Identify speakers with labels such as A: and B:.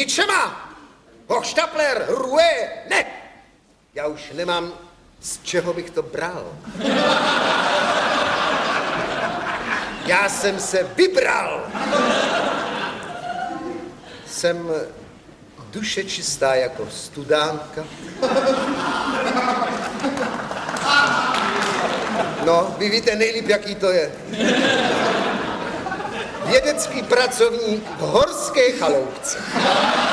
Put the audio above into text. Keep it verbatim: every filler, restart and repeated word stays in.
A: ničema. Hochštapler, Roué, ne. Já už nemám, z čeho bych to bral. Já jsem se vybral. Jsem duše čistá jako studánka. No, vy víte nejlíp, jaký to je. Vědecký pracovník v horské chaloupce.